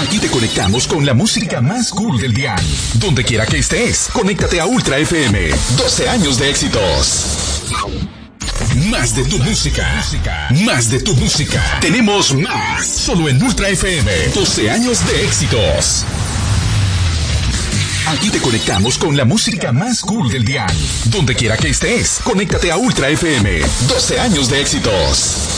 Aquí te conectamos con la música más cool del dial. Donde quiera que estés, conéctate a Ultra FM. 12 años de éxitos. Más de tu música. Más de tu música. Tenemos más. Solo en Ultra FM. 12 años de éxitos. Aquí te conectamos con la música más cool del dial. Donde quiera que estés, conéctate a Ultra FM. 12 años de éxitos.